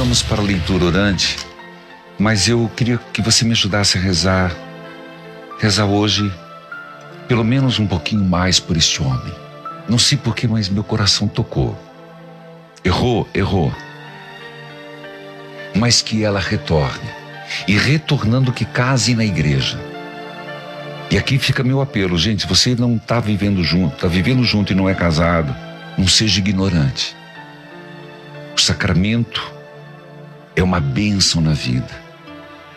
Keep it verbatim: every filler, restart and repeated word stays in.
vamos para a leitura orante, mas eu queria que você me ajudasse a rezar, rezar hoje, pelo menos um pouquinho mais por este homem. Não sei porquê, mas meu coração tocou. Errou, errou. Mas que ela retorne. E retornando que case na igreja. E aqui fica meu apelo, gente, se você não está vivendo junto, está vivendo junto e não é casado, não seja ignorante. O sacramento é uma bênção na vida.